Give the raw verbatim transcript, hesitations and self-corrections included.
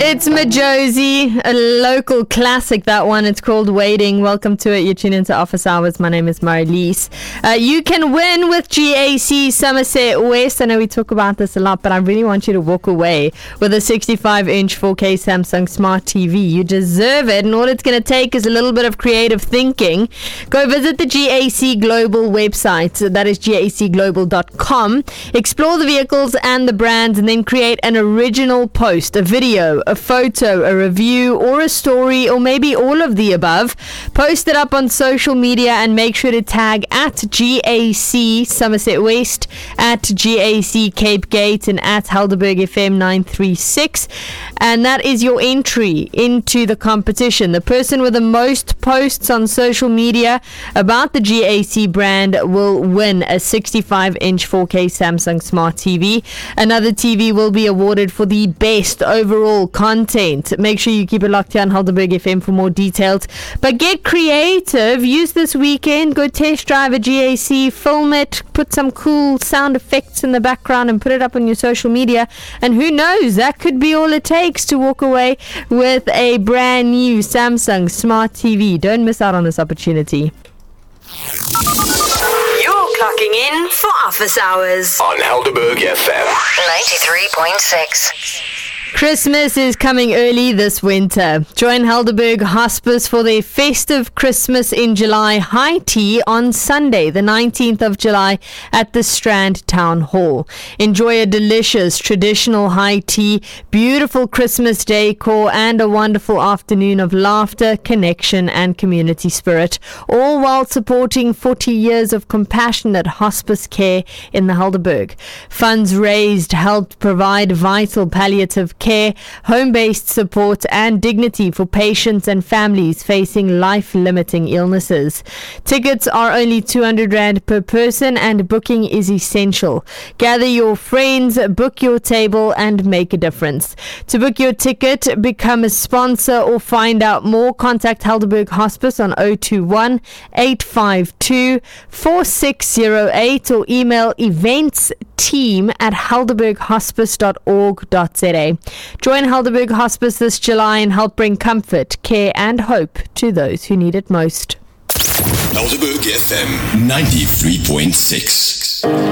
It's Majosi, a local classic, that one. It's called Waiting. Welcome to it. You're tuned into Office Hours. My name is Marilise. Uh, you can win with G A C Somerset West. I know we talk about this a lot, but I really want you to walk away with a sixty-five inch four K Samsung Smart T V. You deserve it, and all it's going to take is a little bit of creative thinking. Go visit the G A C Global website. That is G A C global dot com. Explore the vehicles and the brands, and then create an original post, a video, a photo, a review, or a story, or maybe all of the above. Post it up on social media and make sure to tag at G A C Somerset West, at G A C Cape Gate, and at Helderberg F M nine three six. And that is your entry into the competition. The person with the most posts on social media about the G A C brand will win a sixty-five inch four K Samsung Smart T V. Another T V will be awarded for the best overall content. Make sure you keep it locked here on Helderberg F M for more details. But get creative. Use this weekend. Go test drive a G A C. Film it. Put some cool sound effects in the background and put it up on your social media. And who knows, that could be all it takes to walk away with a brand new Samsung Smart T V. Don't miss out on this opportunity. You're clocking in for Office Hours on Helderberg F M ninety-three point six. Christmas is coming early this winter. Join Helderberg Hospice for their festive Christmas in July high tea on Sunday, the nineteenth of July at the Strand Town Hall. Enjoy a delicious traditional high tea, beautiful Christmas decor, and a wonderful afternoon of laughter, connection, and community spirit, all while supporting forty years of compassionate hospice care in the Helderberg. Funds raised helped provide vital palliative care, home-based support, and dignity for patients and families facing life-limiting illnesses. Tickets are only two hundred rand per person, and booking is essential. Gather your friends, book your table, and make a difference. To book your ticket, become a sponsor, or find out more, contact Helderberg Hospice on zero two one, eight five two, four six zero eight or email events team at helderberg hospice dot org dot za. Join Helderberg Hospice this July and help bring comfort, care, and hope to those who need it most. Helderberg F M ninety-three point six.